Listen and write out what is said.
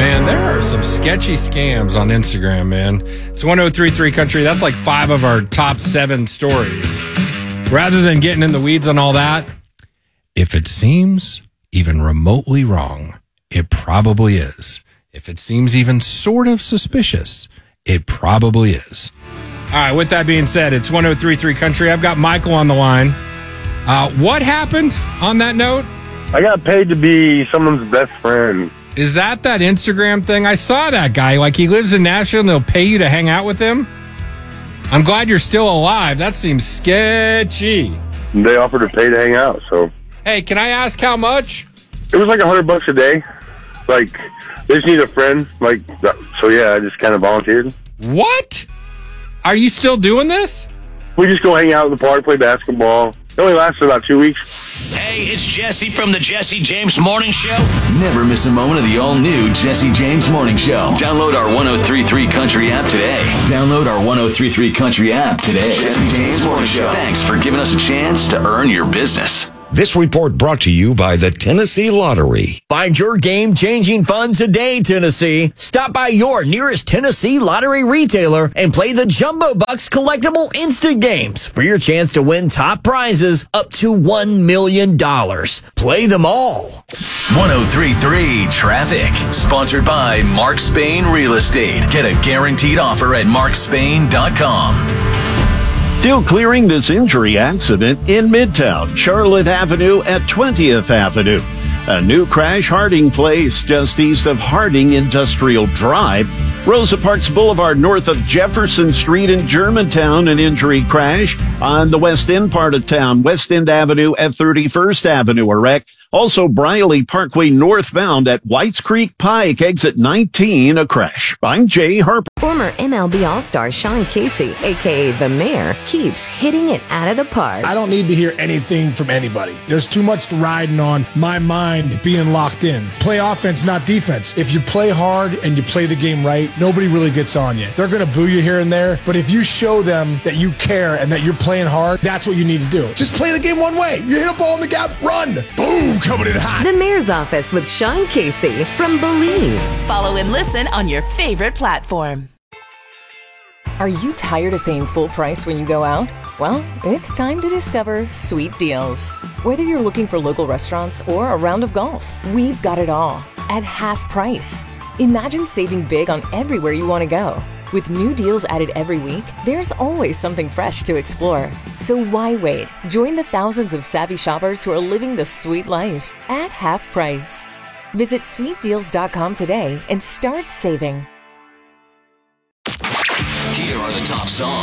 man, there are some sketchy scams on Instagram, man. It's 1033 Country. That's like 5 of our top 7 stories. Rather than getting in the weeds on all that, if it seems even remotely wrong, it probably is. If it seems even sort of suspicious, it probably is. All right, with that being said, it's 1033 Country. I've got Michael on the line. What happened on that note? I got paid to be someone's best friend. Is that Instagram thing? I saw that guy. Like, he lives in Nashville and they'll pay you to hang out with him? I'm glad you're still alive. That seems sketchy. They offered to pay to hang out, so. Hey, can I ask how much? It was like $100 a day. Like, they just need a friend. Like, so yeah, I just kind of volunteered. What? Are you still doing this? We just go hang out in the park, play basketball. It only lasted about 2 weeks. Hey, it's Jesse from the Jesse James Morning Show. Never miss a moment of the all-new Jesse James Morning Show. Download our 1033 Country app today. Download our 1033 Country app today. Jesse James Morning Show. Thanks for giving us a chance to earn your business. This report brought to you by the Tennessee Lottery. Find your game-changing fun today, Tennessee. Stop by your nearest Tennessee Lottery retailer and play the Jumbo Bucks collectible instant games for your chance to win top prizes up to $1 million. Play them all. 1033 Traffic. Sponsored by Mark Spain Real Estate. Get a guaranteed offer at markspain.com. Still clearing this injury accident in Midtown, Charlotte Avenue at 20th Avenue. A new crash, Harding Place, just east of Harding Industrial Drive. Rosa Parks Boulevard, north of Jefferson Street in Germantown, an injury crash. On the west end part of town, West End Avenue at 31st Avenue, a wreck. Also, Briley Parkway northbound at Whites Creek Pike, exit 19, a crash. I'm Jay Harper. Former MLB All-Star Sean Casey, a.k.a. The Mayor, keeps hitting it out of the park. I don't need to hear anything from anybody. There's too much riding on my mind being locked in. Play offense, not defense. If you play hard and you play the game right, nobody really gets on you. They're going to boo you here and there, but if you show them that you care and that you're playing hard, that's what you need to do. Just play the game one way. You hit a ball in the gap, run. Boom, coming in hot. The Mayor's Office with Sean Casey from Believe. Follow and listen on your favorite platform. Are you tired of paying full price when you go out? Well, it's time to discover Sweet Deals. Whether you're looking for local restaurants or a round of golf, we've got it all at half price. Imagine saving big on everywhere you want to go. With new deals added every week, there's always something fresh to explore. So why wait? Join the thousands of savvy shoppers who are living the sweet life at half price. Visit sweetdeals.com today and start saving. Here are the top songs.